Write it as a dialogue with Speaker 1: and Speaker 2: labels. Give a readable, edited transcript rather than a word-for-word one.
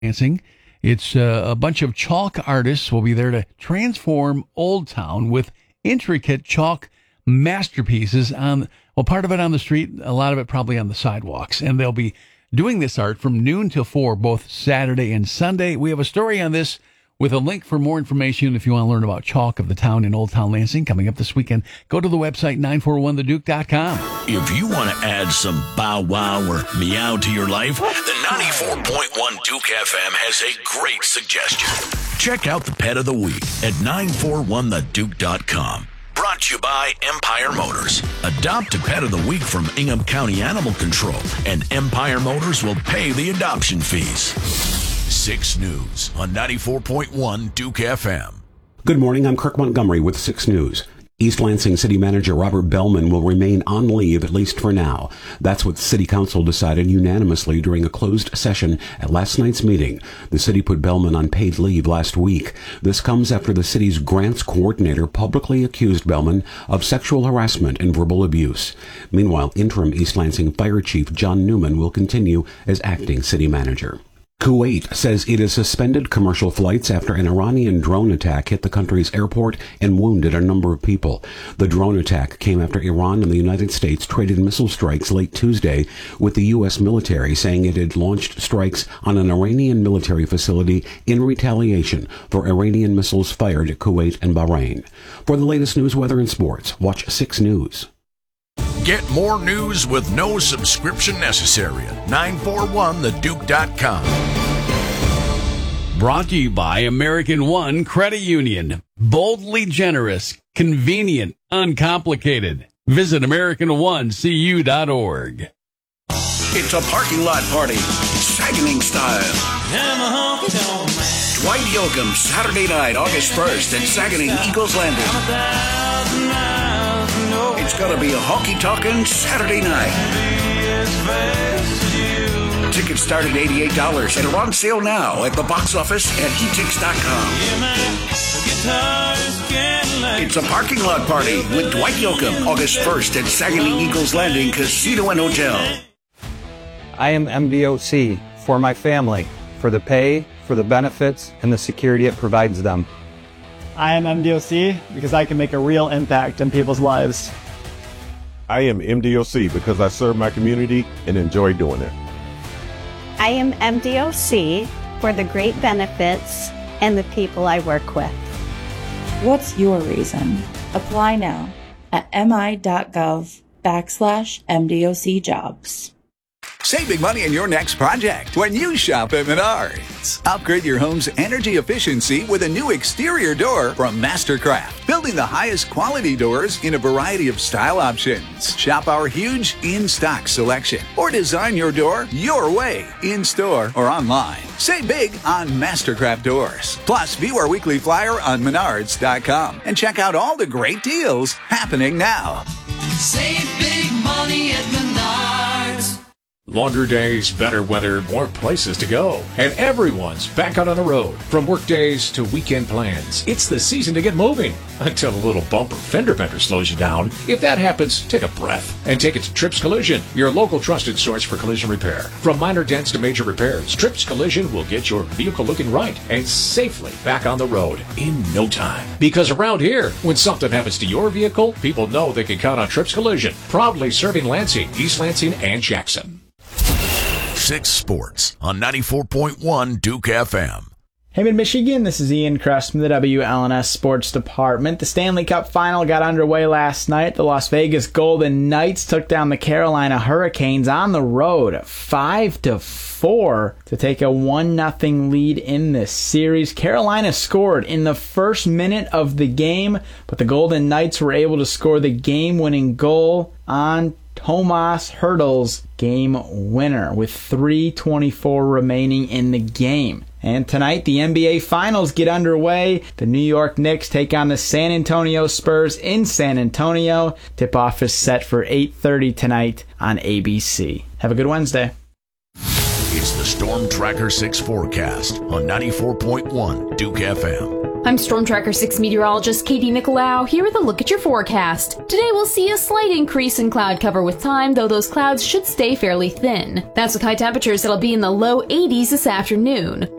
Speaker 1: Dancing. It's a bunch of chalk artists will be there to transform Old Town with intricate chalk masterpieces part of it on the street, a lot of it probably on the sidewalks. And they'll be doing this art from noon till 4, both Saturday and Sunday. We have a story on this with a link for more information if you want to learn about Chalk of the Town in Old Town Lansing coming up this weekend. Go to the website 941theduke.com.
Speaker 2: If you want to add some bow wow or meow to your life, the 94.1 Duke FM has a great suggestion. Check out the Pet of the Week at 941theduke.com. Brought to you by Empire Motors. Adopt a Pet of the Week from Ingham County Animal Control, and Empire Motors will pay the adoption fees. 6 News on 94.1 Duke FM.
Speaker 3: Good morning, I'm Kirk Montgomery with 6 News. East Lansing City Manager Robert Bellman will remain on leave, at least for now. That's what City Council decided unanimously during a closed session at last night's meeting. The city put Bellman on paid leave last week. This comes after the city's grants coordinator publicly accused Bellman of sexual harassment and verbal abuse. Meanwhile, interim East Lansing Fire Chief John Newman will continue as acting city manager. Kuwait says it has suspended commercial flights after an Iranian drone attack hit the country's airport and wounded a number of people. The drone attack came after Iran and the United States traded missile strikes late Tuesday, with the U.S. military saying it had launched strikes on an Iranian military facility in retaliation for Iranian missiles fired at Kuwait and Bahrain. For the latest news, weather, and sports, watch 6 News.
Speaker 2: Get more news with no subscription necessary at 941theduke.com.
Speaker 1: Brought to you by American One Credit Union. Boldly generous, convenient, uncomplicated. Visit AmericanOneCU.org.
Speaker 2: It's a parking lot party, Saguening style. Dwight Yoakam, Saturday night, August 1st at Saguening Eagles Landing. It's going to be a honky-tonkin' Saturday night. Tickets start at $88 and are on sale now at the box office at etix.com. It's a parking lot party with Dwight Yoakam, August 1st at Saguening Eagles Landing Casino and Hotel.
Speaker 4: I am MDOC for my family, for the pay, for the benefits, and the security it provides them.
Speaker 5: I am MDOC because I can make a real impact in people's lives.
Speaker 6: I am MDOC because I serve my community and enjoy doing it.
Speaker 7: I am MDOC for the great benefits and the people I work with.
Speaker 8: What's your reason? Apply now at mi.gov/MDOC jobs.
Speaker 9: Save big money on your next project when you shop at Menards. Upgrade your home's energy efficiency with a new exterior door from Mastercraft, building the highest quality doors in a variety of style options. Shop our huge in-stock selection or design your door your way, in-store or online. Save big on Mastercraft doors. Plus, view our weekly flyer on Menards.com and check out all the great deals happening now.
Speaker 10: Save big money at Menards.
Speaker 11: Longer days, better weather, more places to go. And everyone's back out on the road. From work days to weekend plans. It's the season to get moving. Until a little bumper fender bender slows you down. If that happens, take a breath and take it to Trips Collision, your local trusted source for collision repair. From minor dents to major repairs, Trips Collision will get your vehicle looking right and safely back on the road in no time. Because around here, when something happens to your vehicle, people know they can count on Trips Collision. Proudly serving Lansing, East Lansing, and Jackson.
Speaker 2: 6 Sports on 94.1 Duke FM.
Speaker 12: Hey, Mid-Michigan, this is Ian Kress from the WLNS Sports Department. The Stanley Cup Final got underway last night. The Las Vegas Golden Knights took down the Carolina Hurricanes on the road 5-4 to take a 1-0 lead in this series. Carolina scored in the first minute of the game, but the Golden Knights were able to score the game-winning goal on Tomas Hertl's game winner with 3:24 remaining in the game. And tonight, the NBA Finals get underway. The New York Knicks take on the San Antonio Spurs in San Antonio. Tip-off is set for 8:30 tonight on ABC. Have a good Wednesday.
Speaker 2: It's the Storm Tracker 6 forecast on 94.1 Duke FM.
Speaker 13: I'm Storm Tracker 6 meteorologist Katie Nicolau, here with a look at your forecast. Today we'll see a slight increase in cloud cover with time, though those clouds should stay fairly thin. That's with high temperatures that'll be in the low 80s this afternoon.